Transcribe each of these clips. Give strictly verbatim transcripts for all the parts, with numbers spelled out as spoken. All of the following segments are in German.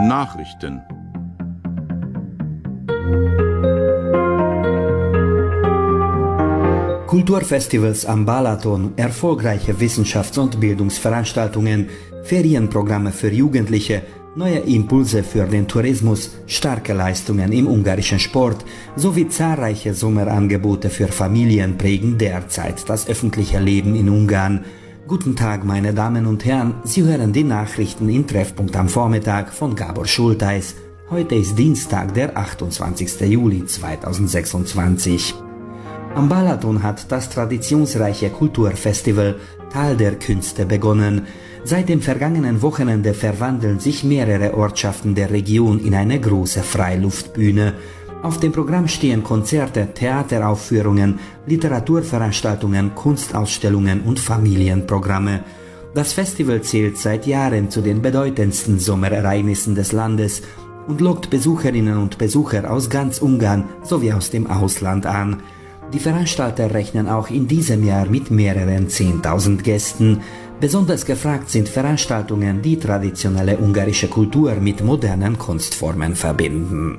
Nachrichten. Kulturfestivals am Balaton, erfolgreiche Wissenschafts- und Bildungsveranstaltungen, Ferienprogramme für Jugendliche, neue Impulse für den Tourismus, starke Leistungen im ungarischen Sport sowie zahlreiche Sommerangebote für Familien prägen derzeit das öffentliche Leben in Ungarn. Guten Tag, meine Damen und Herren, Sie hören die Nachrichten in Treffpunkt am Vormittag von Gábor Schultheiss. Heute ist Dienstag, der achtundzwanzigste Juli zweitausendsechsundzwanzig. Am Balaton hat das traditionsreiche Kulturfestival Tal der Künste begonnen. Seit dem vergangenen Wochenende verwandeln sich mehrere Ortschaften der Region in eine große Freiluftbühne. Auf dem Programm stehen Konzerte, Theateraufführungen, Literaturveranstaltungen, Kunstausstellungen und Familienprogramme. Das Festival zählt seit Jahren zu den bedeutendsten Sommerereignissen des Landes und lockt Besucherinnen und Besucher aus ganz Ungarn sowie aus dem Ausland an. Die Veranstalter rechnen auch in diesem Jahr mit mehreren zehntausend Gästen. Besonders gefragt sind Veranstaltungen, die traditionelle ungarische Kultur mit modernen Kunstformen verbinden.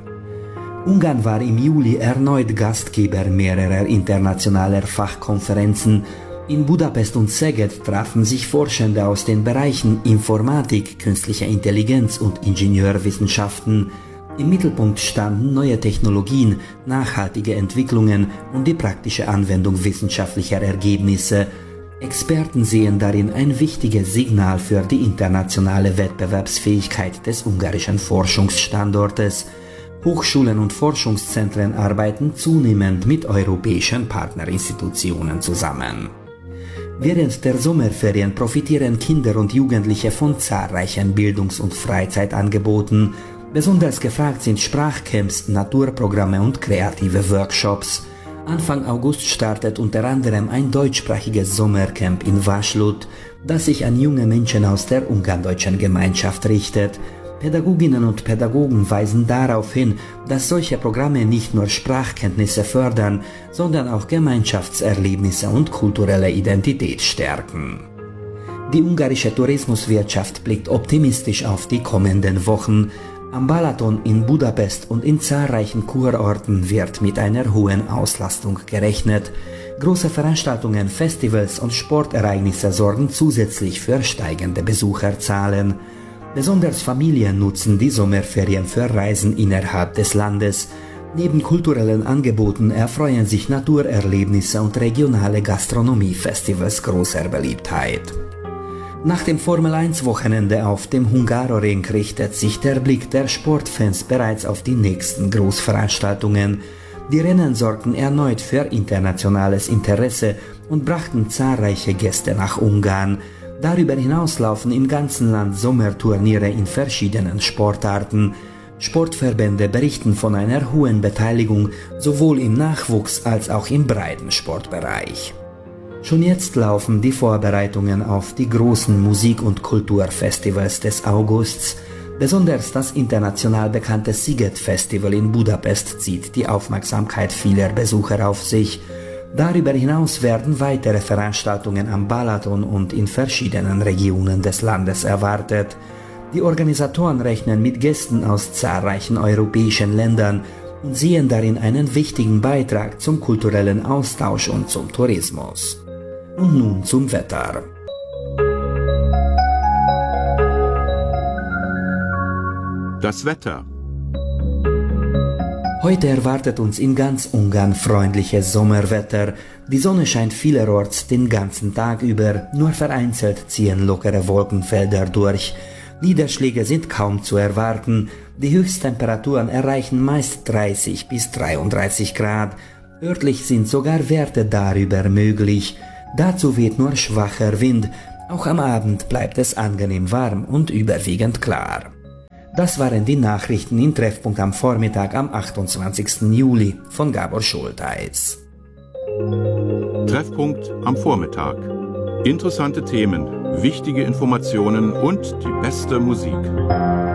Ungarn war im Juli erneut Gastgeber mehrerer internationaler Fachkonferenzen. In Budapest und Szeged trafen sich Forschende aus den Bereichen Informatik, künstliche Intelligenz und Ingenieurwissenschaften. Im Mittelpunkt standen neue Technologien, nachhaltige Entwicklungen und die praktische Anwendung wissenschaftlicher Ergebnisse. Experten sehen darin ein wichtiges Signal für die internationale Wettbewerbsfähigkeit des ungarischen Forschungsstandortes. Hochschulen und Forschungszentren arbeiten zunehmend mit europäischen Partnerinstitutionen zusammen. Während der Sommerferien profitieren Kinder und Jugendliche von zahlreichen Bildungs- und Freizeitangeboten. Besonders gefragt sind Sprachcamps, Naturprogramme und kreative Workshops. Anfang August startet unter anderem ein deutschsprachiges Sommercamp in Vaslud, das sich an junge Menschen aus der ungarndeutschen Gemeinschaft richtet. Pädagoginnen und Pädagogen weisen darauf hin, dass solche Programme nicht nur Sprachkenntnisse fördern, sondern auch Gemeinschaftserlebnisse und kulturelle Identität stärken. Die ungarische Tourismuswirtschaft blickt optimistisch auf die kommenden Wochen. Am Balaton, in Budapest und in zahlreichen Kurorten wird mit einer hohen Auslastung gerechnet. Große Veranstaltungen, Festivals und Sportereignisse sorgen zusätzlich für steigende Besucherzahlen. Besonders Familien nutzen die Sommerferien für Reisen innerhalb des Landes. Neben kulturellen Angeboten erfreuen sich Naturerlebnisse und regionale Gastronomiefestivals großer Beliebtheit. Nach dem Formel eins Wochenende auf dem Hungaroring richtet sich der Blick der Sportfans bereits auf die nächsten Großveranstaltungen. Die Rennen sorgten erneut für internationales Interesse und brachten zahlreiche Gäste nach Ungarn. Darüber hinaus laufen im ganzen Land Sommerturniere in verschiedenen Sportarten. Sportverbände berichten von einer hohen Beteiligung sowohl im Nachwuchs- als auch im Breitensportbereich. Schon jetzt laufen die Vorbereitungen auf die großen Musik- und Kulturfestivals des Augusts. Besonders das international bekannte Sziget Festival in Budapest zieht die Aufmerksamkeit vieler Besucher auf sich. Darüber hinaus werden weitere Veranstaltungen am Balaton und in verschiedenen Regionen des Landes erwartet. Die Organisatoren rechnen mit Gästen aus zahlreichen europäischen Ländern und sehen darin einen wichtigen Beitrag zum kulturellen Austausch und zum Tourismus. Und nun zum Wetter. Das Wetter. Heute erwartet uns in ganz Ungarn freundliches Sommerwetter. Die Sonne scheint vielerorts den ganzen Tag über, nur vereinzelt ziehen lockere Wolkenfelder durch. Niederschläge sind kaum zu erwarten. Die Höchsttemperaturen erreichen meist dreißig bis dreiunddreißig Grad. Örtlich sind sogar Werte darüber möglich. Dazu weht nur schwacher Wind. Auch am Abend bleibt es angenehm warm und überwiegend klar. Das waren die Nachrichten in Treffpunkt am Vormittag am achtundzwanzigsten Juli von Gábor Schultheiss. Treffpunkt am Vormittag. Interessante Themen, wichtige Informationen und die beste Musik.